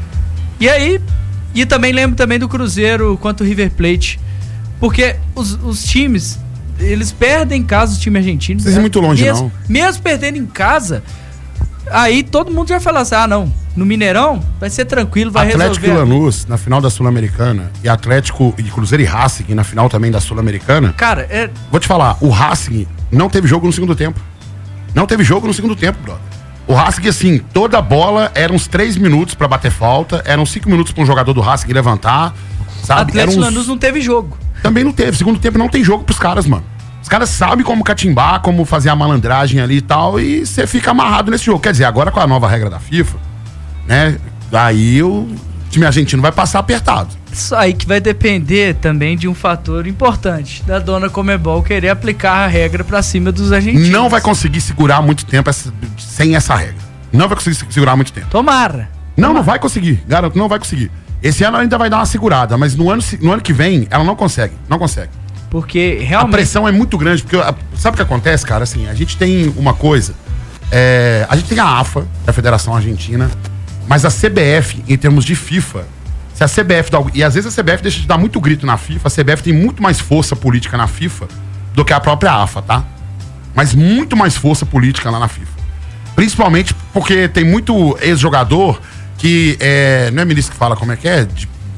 S4: E também lembro também do Cruzeiro contra o River Plate. Porque os times, eles perdem em casa, o time argentino.
S7: Vocês muito longe, não.
S4: Mesmo perdendo em casa, aí todo mundo vai falar assim, não, no Mineirão vai ser tranquilo, vai
S7: Atlético
S4: resolver.
S7: Atlético e Lanús na final da Sul-Americana e Atlético e Cruzeiro e Racing na final também da Sul-Americana.
S4: Cara,
S7: vou te falar, o Racing não teve jogo no segundo tempo. Não teve jogo no segundo tempo, brother. O Racing, assim, toda a bola eram uns 3 minutos pra bater falta, eram 5 minutos pra um jogador do Racing levantar, sabe?
S4: Atlético e Lanús não teve jogo.
S7: Também não teve. Segundo tempo não tem jogo pros caras, mano. Os caras sabem como catimbar, como fazer a malandragem ali e tal, e você fica amarrado nesse jogo. Quer dizer, agora com a nova regra da FIFA, né? Aí o time argentino vai passar apertado.
S4: Isso aí que vai depender também de um fator importante, da dona Conmebol querer aplicar a regra pra cima dos argentinos.
S7: Não vai conseguir segurar muito tempo sem essa regra. Não vai conseguir segurar muito tempo.
S4: Tomara.
S7: Não vai conseguir. Garanto, não vai conseguir. Esse ano ela ainda vai dar uma segurada, mas no ano que vem ela não consegue. Não consegue.
S4: Porque realmente...
S7: A pressão é muito grande, porque sabe o que acontece, cara? Assim, a gente tem uma coisa, a gente tem a AFA, a Federação Argentina, mas a CBF, em termos de FIFA, se a CBF dá, e às vezes a CBF deixa de dar muito grito na FIFA, a CBF tem muito mais força política na FIFA do que a própria AFA, tá? Mas muito mais força política lá na FIFA. Principalmente porque tem muito ex-jogador que não é ministro que fala como é que é,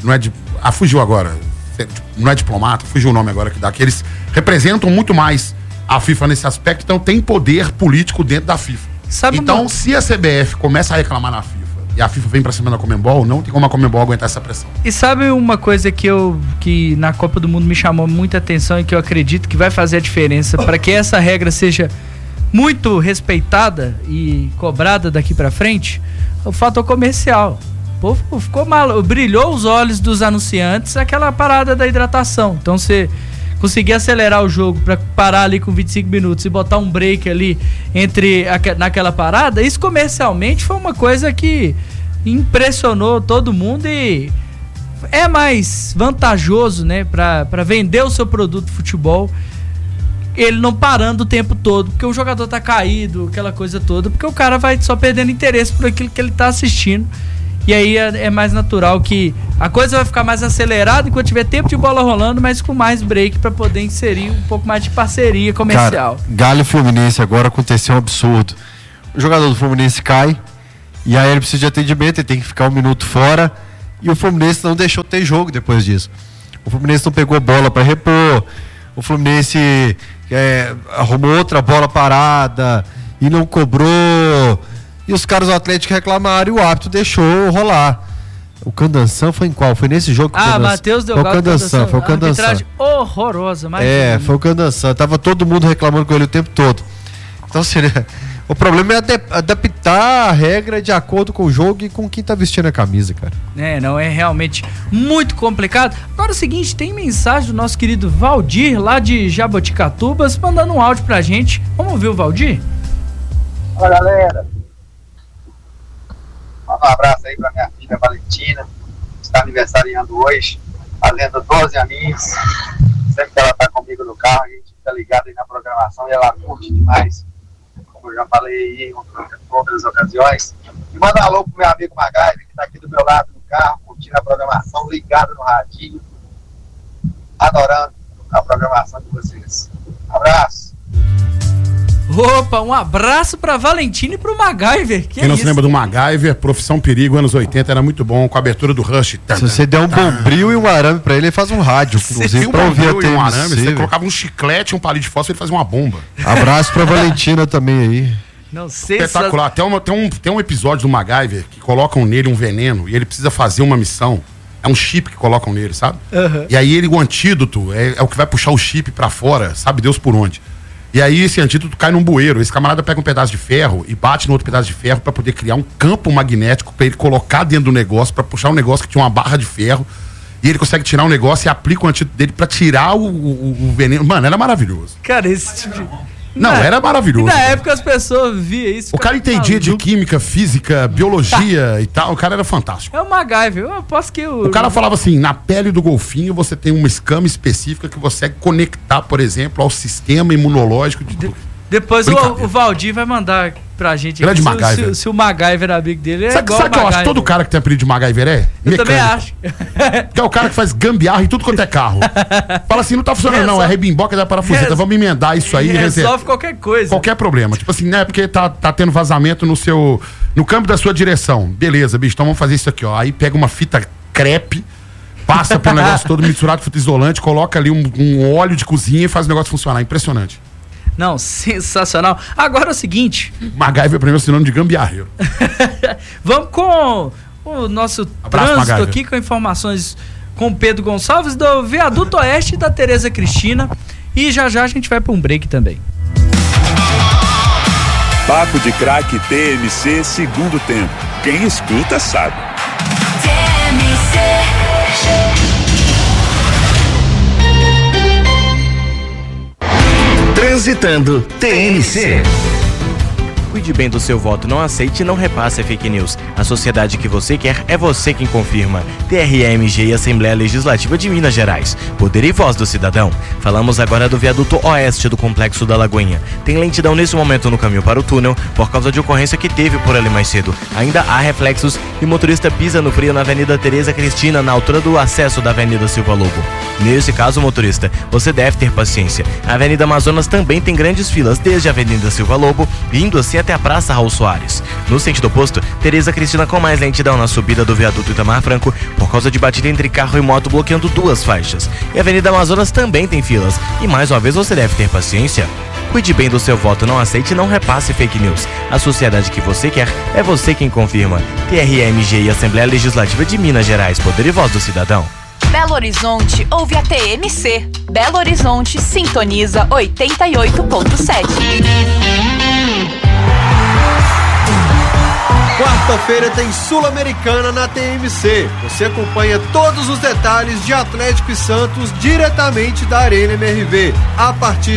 S7: fugiu agora, não é diplomata, fugiu o nome agora que dá, que eles representam muito mais a FIFA nesse aspecto, então tem poder político dentro da FIFA. Então, se a CBF começa a reclamar na FIFA e a FIFA vem pra cima da Conmebol, não tem como a Conmebol aguentar essa pressão.
S4: E sabe uma coisa que na Copa do Mundo me chamou muita atenção e que eu acredito que vai fazer a diferença para que essa regra seja muito respeitada e cobrada daqui pra frente? O fator comercial. O povo ficou mal, brilhou os olhos dos anunciantes aquela parada da hidratação. Então você conseguir acelerar o jogo pra parar ali com 25 minutos e botar um break ali naquela parada, isso comercialmente foi uma coisa que impressionou todo mundo e é mais vantajoso, né, pra vender o seu produto de futebol, ele não parando o tempo todo, porque o jogador tá caído, aquela coisa toda, porque o cara vai só perdendo interesse por aquilo que ele tá assistindo. E aí é mais natural que a coisa vai ficar mais acelerada enquanto tiver tempo de bola rolando, mas com mais break para poder inserir um pouco mais de parceria comercial.
S5: Cara, Galo e Fluminense agora aconteceu um absurdo. O jogador do Fluminense cai e aí ele precisa de atendimento, ele tem que ficar 1 minuto fora e o Fluminense não deixou ter jogo depois disso. O Fluminense não pegou bola para repor, o Fluminense arrumou outra bola parada e não cobrou. E os caras do Atlético reclamaram e o árbitro deixou rolar. O Candanção foi em qual? Foi nesse jogo que o
S4: Matheus Delgado.
S5: Foi o Candanção.
S4: Arbitragem horrorosa.
S5: Foi o Candanção. Tava todo mundo reclamando com ele o tempo todo. Então, o problema é adaptar a regra de acordo com o jogo e com quem tá vestindo a camisa, cara.
S4: Não, é realmente muito complicado. Agora é o seguinte, tem mensagem do nosso querido Valdir, lá de Jaboticatubas, mandando um áudio pra gente. Vamos ouvir o Valdir?
S8: Olá, galera. Um abraço aí pra minha filha Valentina, que está aniversariando hoje, fazendo 12 aninhos. Sempre que ela tá comigo no carro, a gente fica ligado aí na programação e ela curte demais, como eu já falei aí em outras ocasiões. E manda um alô pro meu amigo MacGyver, que tá aqui do meu lado no carro, curtindo a programação, ligado no radinho, adorando a programação de vocês. Abraço!
S4: Opa, um abraço pra Valentina e pro MacGyver.
S7: Quem não se lembra do MacGyver, Profissão Perigo, anos 80, era muito bom, com a abertura do Rush.
S5: Se você der um bombril e um arame pra ele faz um rádio, inclusive, pra ouvir a
S7: um arame, você colocava um chiclete, um palito de fósforo e ele fazia uma bomba.
S5: Abraço pra Valentina também aí.
S4: Não sei.
S7: Espetacular. Tem um episódio do MacGyver que colocam nele um veneno e ele precisa fazer uma missão. É um chip que colocam nele, sabe?
S4: Uhum.
S7: E aí o antídoto é o que vai puxar o chip pra fora, sabe Deus por onde. E aí esse antídoto cai num bueiro. Esse camarada pega um pedaço de ferro e bate no outro pedaço de ferro pra poder criar um campo magnético pra ele colocar dentro do negócio, pra puxar um negócio que tinha uma barra de ferro. E ele consegue tirar um negócio e aplica o antídoto dele pra tirar o veneno. Mano, era maravilhoso.
S4: Cara, esse tipo de...
S7: Não, era maravilhoso.
S4: Na época as pessoas viam isso.
S7: O cara entendia de química, física, biologia e tal. O cara era fantástico.
S4: É o MacGyver. Eu aposto que
S7: o cara falava assim, na pele do golfinho você tem uma escama específica que você consegue conectar, por exemplo, ao sistema imunológico de
S4: Depois o Valdir vai mandar pra gente
S7: grande MacGyver.
S4: Se o MacGyver é amigo dele,
S7: sabe que eu acho que todo cara que tem apelido de MacGyver é?
S4: Eu também acho.
S7: Que é o cara que faz gambiarra em tudo quanto é carro. Fala assim, não tá funcionando não, é rebimboca da parafuseta, vamos emendar isso aí.
S4: Resolve qualquer coisa.
S7: Qualquer problema. Tipo assim, né, porque tá tendo vazamento no campo da sua direção. Beleza, bicho, então vamos fazer isso aqui, ó. Aí pega uma fita crepe, passa pelo negócio todo misturado com fita isolante, coloca ali um óleo de cozinha e faz o negócio funcionar. Impressionante.
S4: Não, sensacional. Agora é o seguinte...
S7: MacGyver pra mim é sinônimo de gambiarreiro.
S4: Vamos com o nosso trânsito
S7: MacGyver.
S4: aqui, com informações com o Pedro Gonçalves, do Viaduto Oeste da Tereza Cristina. E já a gente vai para um break também.
S6: Papo de Craque TMC, segundo tempo. Quem escuta sabe.
S19: Transitando TMC.
S1: Cuide bem do seu voto, não aceite e não repasse fake news. A sociedade que você quer é você quem confirma. TRE-MG e Assembleia Legislativa de Minas Gerais. Poder e voz do cidadão. Falamos agora do viaduto oeste do Complexo da Lagoinha. Tem lentidão nesse momento no caminho para o túnel por causa de ocorrência que teve por ali mais cedo. Ainda há reflexos e o motorista pisa no freio na Avenida Tereza Cristina, na altura do acesso da Avenida Silva Lobo. Nesse caso, motorista, você deve ter paciência. A Avenida Amazonas também tem grandes filas desde a Avenida Silva Lobo, vindo assim até a Praça Raul Soares. No sentido oposto, Tereza Cristina com mais lentidão na subida do viaduto Itamar Franco por causa de batida entre carro e moto bloqueando 2 faixas. E a Avenida Amazonas também tem filas. E mais uma vez você deve ter paciência. Cuide bem do seu voto, não aceite e não repasse fake news. A sociedade que você quer é você quem confirma. TRE-MG e Assembleia Legislativa de Minas Gerais. Poder e voz do cidadão.
S14: Belo Horizonte ouve a TMC. Belo Horizonte sintoniza 88.7.
S5: quinta-feira tem Sul-Americana na TMC. Você acompanha todos os detalhes de Atlético e Santos diretamente da Arena MRV. A partir